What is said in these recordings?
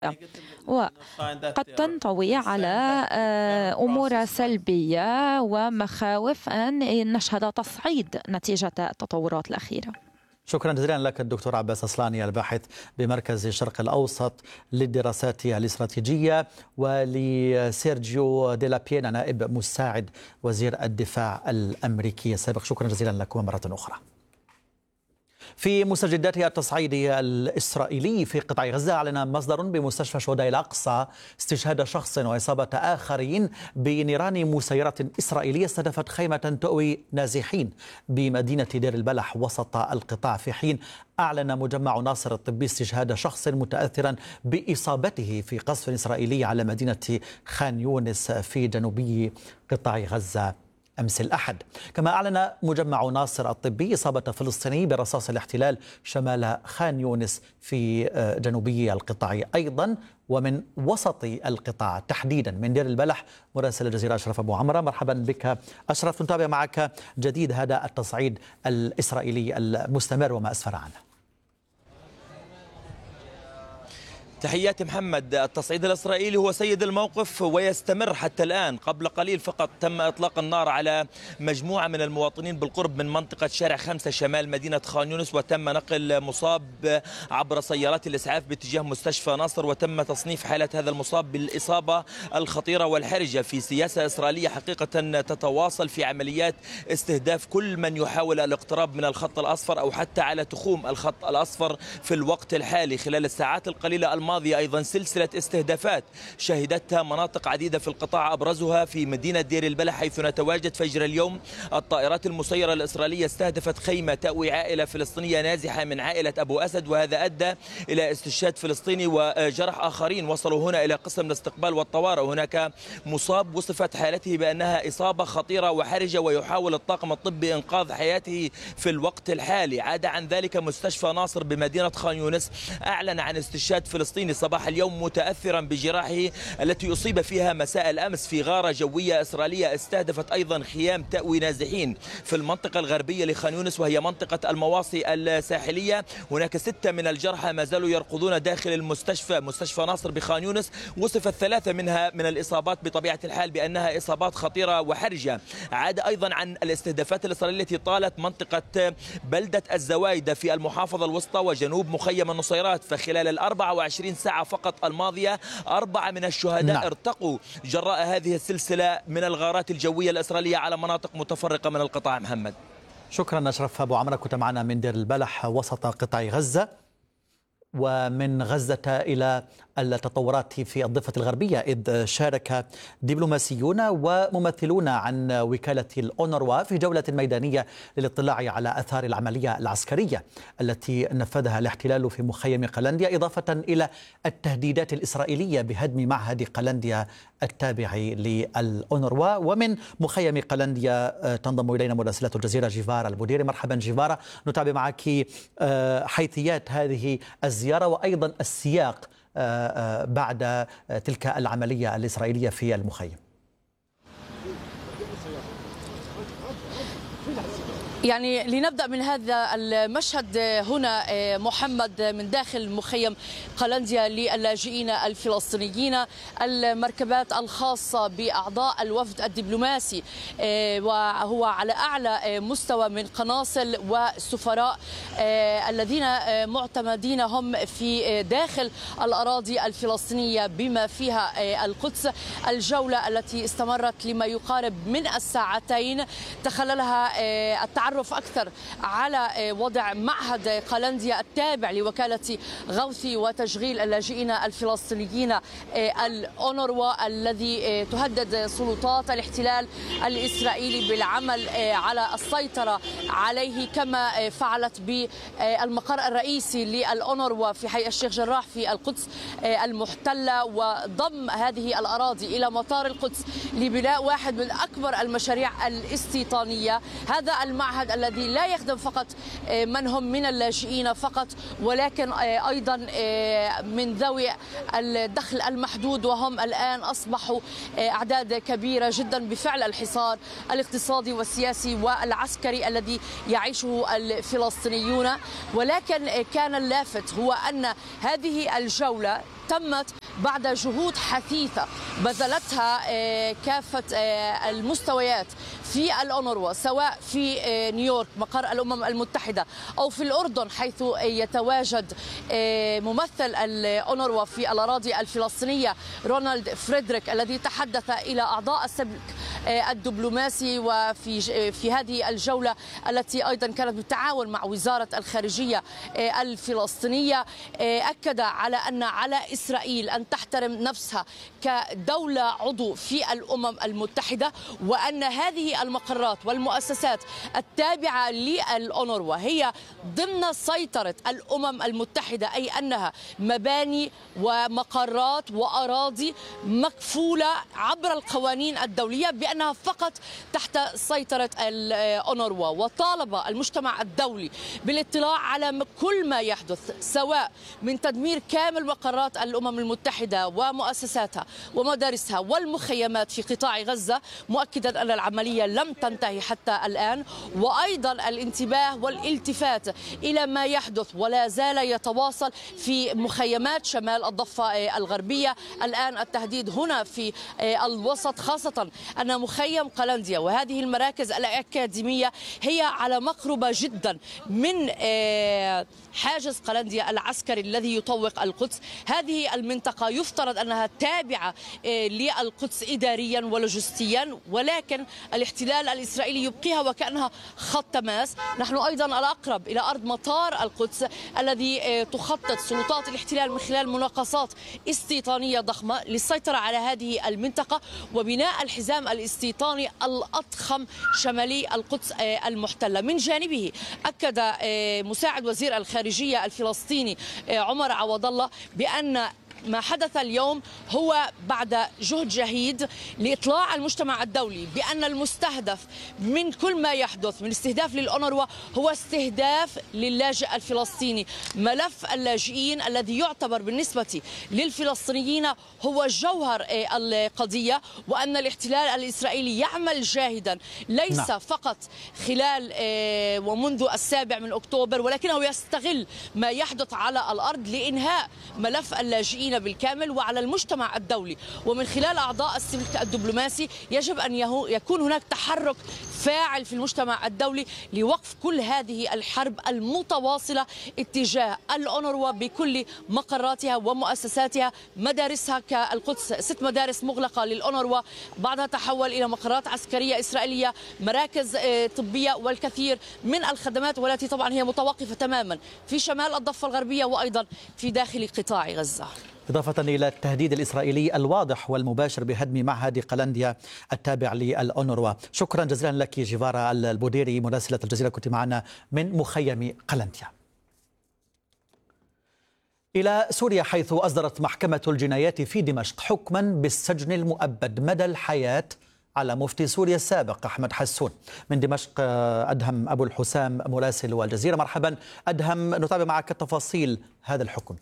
وقد تنطوي على أمور سلبية ومخاوف أن نشهد تصعيد نتيجة التطورات الأخيرة. شكرا جزيلا لك الدكتور عباس أصلاني، الباحث بمركز الشرق الأوسط للدراسات الاستراتيجية، ولسيرجيو ديلا بينا نائب مساعد وزير الدفاع الأمريكي السابق. شكرا جزيلا لكم مرة أخرى. في مستجدات التصعيد الإسرائيلي في قطاع غزة، أعلن مصدر بمستشفى شهداء الأقصى استشهاد شخص وإصابة آخرين بنيران مسيرة إسرائيلية استهدفت خيمة تؤوي نازحين بمدينة دير البلح وسط القطاع، في حين أعلن مجمع ناصر الطبي استشهاد شخص متأثرا بإصابته في قصف إسرائيلي على مدينة خان يونس في جنوبي قطاع غزة أمس الأحد. كما أعلن مجمع ناصر الطبي إصابة فلسطيني برصاص الاحتلال شمال خان يونس في جنوبي القطاع أيضا. ومن وسط القطاع تحديدا من دير البلح مراسل الجزيرة أشرف أبو عمرة. مرحبا بك أشرف، نتابع معك جديد هذا التصعيد الإسرائيلي المستمر وما أسفر عنه. تحياتي محمد. التصعيد الإسرائيلي هو سيد الموقف ويستمر حتى الآن. قبل قليل فقط تم إطلاق النار على مجموعة من المواطنين بالقرب من منطقة شارع 5 شمال مدينة خان يونس، وتم نقل مصاب عبر سيارات الإسعاف باتجاه مستشفى ناصر، وتم تصنيف حالة هذا المصاب بالإصابة الخطيرة والحرجة. في سياسة إسرائيلية حقيقة تتواصل في عمليات استهداف كل من يحاول الاقتراب من الخط الأصفر أو حتى على تخوم الخط الأصفر في الوقت الحالي. خلال الساعات القليلة الماضية أيضا سلسلة استهدافات شهدتها مناطق عديدة في القطاع، أبرزها في مدينة دير البلح حيث نتواجد فجر اليوم. الطائرات المسيرة الإسرائيلية استهدفت خيمة تأوي عائلة فلسطينية نازحة من عائلة أبو أسد، وهذا أدى إلى استشهاد فلسطيني وجرح آخرين. وصلوا هنا إلى قسم الاستقبال والطوارئ. هناك مصاب وصفت حالته بأنها إصابة خطيرة وحرجة، ويحاول الطاقم الطبي إنقاذ حياته في الوقت الحالي. عدا عن ذلك مستشفى ناصر بمدينة خان يونس أعلن عن استشهاد فلسطيني صباح اليوم متأثرا بجراحه التي أصيب فيها مساء الأمس في غارة جوية إسرائيلية استهدفت أيضا خيام تأوي نازحين في المنطقة الغربية لخان يونس، وهي منطقة المواصي الساحلية. هناك 6 من الجرحى ما زالوا يرقدون داخل المستشفى، مستشفى ناصر بخان يونس. وصفت 3 منها من الإصابات بطبيعة الحال بأنها إصابات خطيرة وحرجة. عاد أيضا عن الاستهدافات الإسرائيلية التي طالت منطقة بلدة الزوايدة في المحافظة الوسطى وجنوب مخيم النصيرات. فخلال 24 ساعة فقط الماضية 4 من الشهداء ارتقوا جراء هذه السلسلة من الغارات الجوية الإسرائيلية على مناطق متفرقة من القطاع. محمد شكرا أشرف أبو عمرة، كنت معنا من دير البلح وسط قطاع غزة. ومن غزة إلى التطورات في الضفة الغربية، إذ شارك دبلوماسيون وممثلون عن وكالة الأونروا في جولة ميدانية للاطلاع على أثار العملية العسكرية التي نفذها الاحتلال في مخيم قلنديا، إضافة إلى التهديدات الإسرائيلية بهدم معهد قلنديا التابع للأونروا. ومن مخيم قلنديا تنضم إلينا مراسلة الجزيرة جيفارا البوديري. مرحبا جيفارا، نتابع معك حيثيات هذه الزيارة وأيضا السياق بعد تلك العملية الإسرائيلية في المخيم. يعني لنبدأ من هذا المشهد هنا محمد من داخل مخيم قلنديا للاجئين الفلسطينيين. المركبات الخاصة بأعضاء الوفد الدبلوماسي وهو على أعلى مستوى من قناصل وسفراء الذين معتمدين هم في داخل الأراضي الفلسطينية بما فيها القدس. الجولة التي استمرت لما يقارب من الساعتين تخللها التعرف أكثر على وضع معهد قلنديا التابع لوكالة غوث وتشغيل اللاجئين الفلسطينيين الأونروا، الذي تهدد سلطات الاحتلال الإسرائيلي بالعمل على السيطرة عليه، كما فعلت بالمقر الرئيسي للأونروا في حي الشيخ جراح في القدس المحتلة، وضم هذه الأراضي إلى مطار القدس لبناء واحد من أكبر المشاريع الاستيطانية. هذا المعهد الذي لا يخدم فقط من هم من اللاجئين فقط، ولكن أيضا من ذوي الدخل المحدود، وهم الآن أصبحوا أعداد كبيرة جدا بفعل الحصار الاقتصادي والسياسي والعسكري الذي يعيشه الفلسطينيون. ولكن كان اللافت هو أن هذه الجولة تمت بعد جهود حثيثة بذلتها كافة المستويات في الأونروا، سواء في نيويورك مقر الأمم المتحدة أو في الأردن حيث يتواجد ممثل الأونروا في الأراضي الفلسطينية رونالد فريدريك، الذي تحدث إلى أعضاء السلك الدبلوماسي. وفي هذه الجولة التي أيضا كانت بالتعاون مع وزارة الخارجية الفلسطينية، أكد على أن على إسرائيل أن تحترم نفسها كدولة عضو في الأمم المتحدة، وأن هذه المقرات والمؤسسات التابعة للأونروا هي ضمن سيطرة الأمم المتحدة، أي أنها مباني ومقرات وأراضي مكفولة عبر القوانين الدولية بأنها فقط تحت سيطرة الأونروا. وطالب المجتمع الدولي بالاطلاع على كل ما يحدث، سواء من تدمير كامل مقرات الأمم المتحدة ومؤسساتها ومدارسها والمخيمات في قطاع غزة، مؤكدا أن العملية لم تنتهي حتى الآن، وأيضا الانتباه والالتفات إلى ما يحدث ولا زال يتواصل في مخيمات شمال الضفة الغربية. الآن التهديد هنا في الوسط، خاصة أن مخيم قلنديا وهذه المراكز الأكاديمية هي على مقربة جدا من حاجز قلنديا العسكري الذي يطوق القدس. هذه المنطقة يفترض أنها تابعة للقدس إداريا ولوجستيا، ولكن الاحتلال الإسرائيلي يبقيها وكأنها خط تماس. نحن أيضا الأقرب إلى أرض مطار القدس الذي تخطط سلطات الاحتلال من خلال مناقصات استيطانية ضخمة للسيطرة على هذه المنطقة وبناء الحزام الاستيطاني الأضخم شمالي القدس المحتلة. من جانبه أكد مساعد وزير الخارجية الفلسطيني عمر عوض الله بأن ما حدث اليوم هو بعد جهد جهيد لإطلاع المجتمع الدولي بأن المستهدف من كل ما يحدث من استهداف للأونروا هو استهداف للاجئ الفلسطيني. ملف اللاجئين الذي يعتبر بالنسبة للفلسطينيين هو جوهر القضية، وأن الاحتلال الإسرائيلي يعمل جاهدا ليس فقط خلال ومنذ 7 أكتوبر، ولكنه يستغل ما يحدث على الأرض لإنهاء ملف اللاجئين بالكامل. وعلى المجتمع الدولي ومن خلال أعضاء السلك الدبلوماسي يجب أن يكون هناك تحرك فاعل في المجتمع الدولي لوقف كل هذه الحرب المتواصلة اتجاه الأونروا بكل مقراتها ومؤسساتها. مدارسها كالقدس 6 مدارس مغلقة للأونروا، بعدها تحول إلى مقرات عسكرية إسرائيلية، مراكز طبية والكثير من الخدمات، والتي طبعا هي متوقفة تماما في شمال الضفة الغربية وأيضا في داخل قطاع غزة. إضافة إلى التهديد الإسرائيلي الواضح والمباشر بهدم معهد قلنديا التابع للأونروا. شكرا جزيلا لك جيفارا البوديري مراسلة الجزيرة، كنت معنا من مخيم قلنديا. إلى سوريا، حيث أصدرت محكمة الجنايات في دمشق حكما بالسجن المؤبد مدى الحياة على مفتي سوريا السابق أحمد حسون. من دمشق أدهم أبو الحسام مراسل والجزيرة. مرحبا أدهم، نتابع معك تفاصيل هذا الحكم.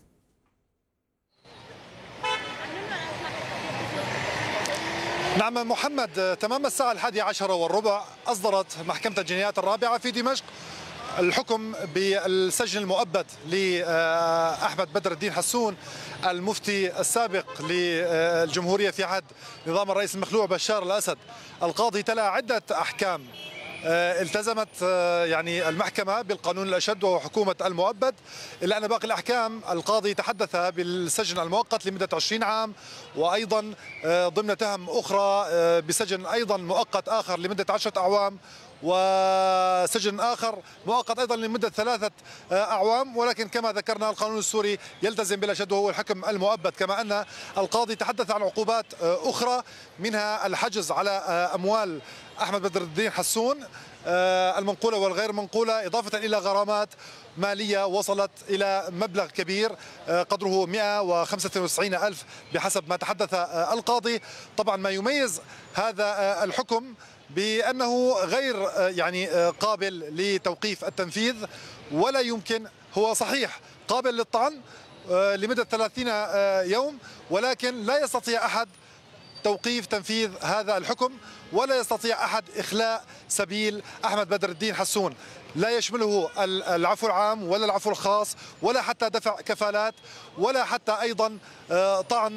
نعم محمد، تمام الساعة 11:15 أصدرت محكمة الجنايات الرابعة في دمشق الحكم بالسجن المؤبد لأحمد بدر الدين حسون المفتي السابق للجمهورية في عهد نظام الرئيس المخلوع بشار الأسد. القاضي تلا عدة أحكام التزمت يعني المحكمة بالقانون الأشد وهو حكومة المؤبد، إلا أن باقي الأحكام القاضي تحدث بالسجن المؤقت لمدة 20 عام، وأيضا ضمن تهم أخرى بسجن أيضا مؤقت آخر لمدة 10 أعوام، وسجن آخر مؤقت أيضا لمدة 3 أعوام. ولكن كما ذكرنا القانون السوري يلتزم بالأشد وهو الحكم المؤبد. كما أن القاضي تحدث عن عقوبات أخرى منها الحجز على أموال أحمد بدر الدين حسون المنقولة والغير منقولة، إضافة إلى غرامات مالية وصلت إلى مبلغ كبير قدره 195,000 بحسب ما تحدث القاضي. طبعا ما يميز هذا الحكم بأنه غير يعني قابل لتوقيف التنفيذ، ولا يمكن، هو صحيح قابل للطعن لمدة 30 يوم، ولكن لا يستطيع أحد توقيف تنفيذ هذا الحكم، ولا يستطيع أحد إخلاء سبيل أحمد بدر الدين حسون، لا يشمله العفو العام ولا العفو الخاص ولا حتى دفع كفالات ولا حتى أيضا طعن